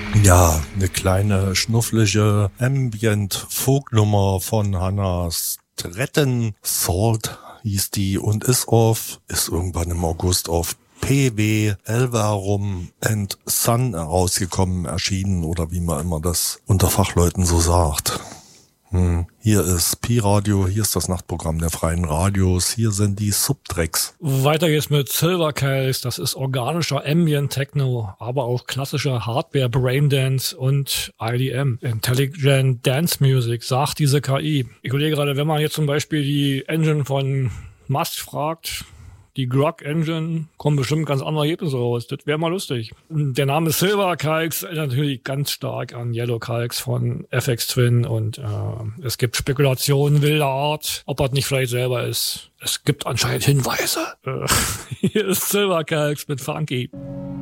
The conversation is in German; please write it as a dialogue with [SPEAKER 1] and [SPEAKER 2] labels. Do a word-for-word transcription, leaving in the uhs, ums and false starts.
[SPEAKER 1] Ja, eine kleine schnufflige Ambient-Folknummer von Hannah Stratton. Salt hieß die und ist auf, ist irgendwann im August auf P W Elverum and Son rausgekommen, erschienen oder wie man immer das unter Fachleuten so sagt. Hm. Hier ist Pi-Radio, hier ist das Nachtprogramm der freien Radios, hier sind die Subtracks.
[SPEAKER 2] Weiter geht's mit Silver Case, das ist organischer Ambient Techno, aber auch klassischer Hardware Braindance und I D M, Intelligent Dance Music, sagt diese K I. Ich überlege gerade, wenn man jetzt zum Beispiel die Engine von Must fragt, die Grok Engine, kommen bestimmt ganz andere Ergebnisse raus. Das wäre mal lustig. Der Name Silver Calx erinnert natürlich ganz stark an Yellow Calx von F X Twin und äh, es gibt Spekulationen wilder Art, ob er nicht vielleicht selber ist. Es gibt anscheinend Hinweise. Äh, hier ist Silver Calx mit Funky.